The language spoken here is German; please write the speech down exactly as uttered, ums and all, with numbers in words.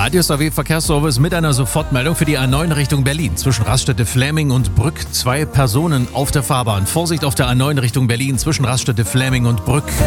Radius A W Verkehrsservice mit einer Sofortmeldung für die A neun Richtung Berlin. Zwischen Raststätte Fläming und Brück zwei Personen auf der Fahrbahn. Vorsicht auf der A neun Richtung Berlin zwischen Raststätte Fläming und Brück.